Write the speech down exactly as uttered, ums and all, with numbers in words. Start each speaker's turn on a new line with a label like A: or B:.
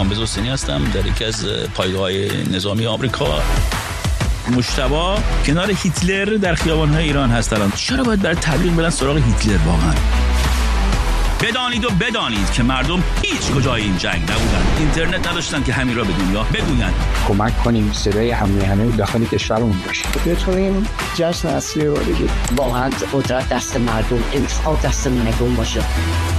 A: کامبیز حسینی هستم در یکی از پایگاه‌های نظامی آمریکا. مجتبی کنار هیتلر در خیابان‌های ایران هست الان. چرا باید برای تبلیغ برن سراغ هیتلر واقعا؟ بدانید و بدانید که مردم هیچ کجای این جنگ نبودن، اینترنت نداشتن که همین را به دنیا بگویند.
B: کمک کنیم صدای همه همه داخل کشورمون باشه.
C: بتونیم جشن اصلی رو بگیریم.
D: واقعا قدرت دست مردم، انتخاب دست مردم باشه.